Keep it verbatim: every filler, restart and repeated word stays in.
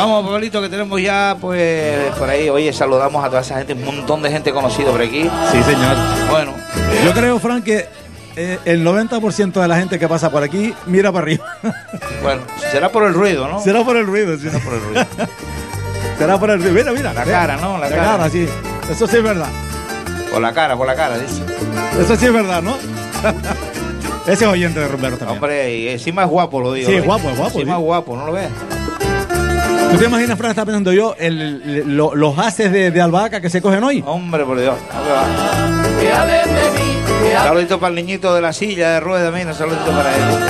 Vamos, Pablito, que tenemos ya, pues, por ahí. Oye, saludamos a toda esa gente, un montón de gente conocida por aquí. Sí, señor. Bueno. Yo creo, Frank, que eh, el noventa por ciento de la gente que pasa por aquí mira para arriba. Bueno, será por el ruido, ¿no? Será por el ruido, sí. Será por el ruido. Será por el ruido. Mira, mira. La mira. cara, ¿no? La, La cara. cara, sí. Eso sí es verdad. Por la cara, por la cara, dice. Eso sí es verdad, ¿no? Ese es oyente de Rumbero también. Hombre, y encima es guapo, lo digo. Sí, ¿lo es ves? guapo, es guapo. Encima Sí. es guapo, ¿no lo ves? ¿Tú te imaginas, Fran, está pensando yo, el, el- lo- los haces de, de albahaca que se cogen hoy? Hombre, por Dios. Saludito para el niñito de la silla de ruedas, mira, saludito para él.